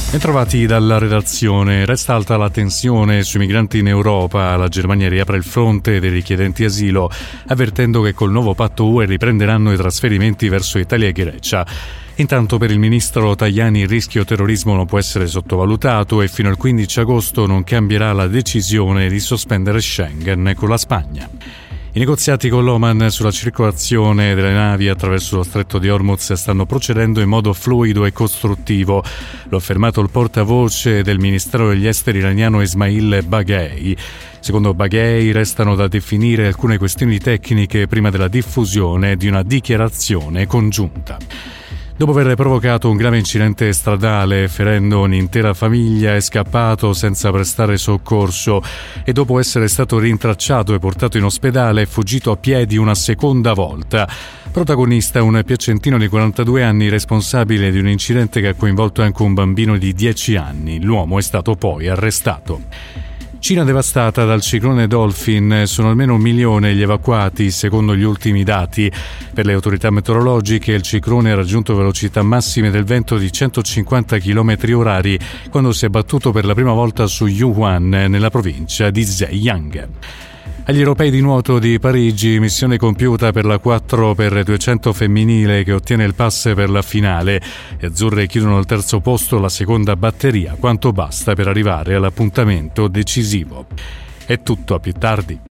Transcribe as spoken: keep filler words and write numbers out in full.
Bentrovati dalla redazione. Resta alta la tensione sui migranti in Europa. La Germania riapre il fronte dei richiedenti asilo, avvertendo che col nuovo patto U E riprenderanno i trasferimenti verso Italia e Grecia. Intanto per il ministro Tajani il rischio terrorismo non può essere sottovalutato e fino al quindici agosto non cambierà la decisione di sospendere Schengen con la Spagna. I negoziati con l'Oman sulla circolazione delle navi attraverso lo stretto di Hormuz stanno procedendo in modo fluido e costruttivo. Lo ha affermato il portavoce del Ministero degli Esteri iraniano Esmail Baghei. Secondo Baghei restano da definire alcune questioni tecniche prima della diffusione di una dichiarazione congiunta. Dopo aver provocato un grave incidente stradale, ferendo un'intera famiglia, è scappato senza prestare soccorso e dopo essere stato rintracciato e portato in ospedale è fuggito a piedi una seconda volta. Protagonista un piacentino di quarantadue anni responsabile di un incidente che ha coinvolto anche un bambino di dieci anni. L'uomo è stato poi arrestato. Cina devastata dal ciclone Dolphin, sono almeno un milione gli evacuati secondo gli ultimi dati. Per le autorità meteorologiche il ciclone ha raggiunto velocità massime del vento di centocinquanta chilometri orari quando si è abbattuto per la prima volta su Yuhuan nella provincia di Zhejiang. Agli europei di nuoto di Parigi, missione compiuta per la quattro per duecento femminile che ottiene il pass per la finale. Le azzurre chiudono al terzo posto la seconda batteria, quanto basta per arrivare all'appuntamento decisivo. È tutto, a più tardi.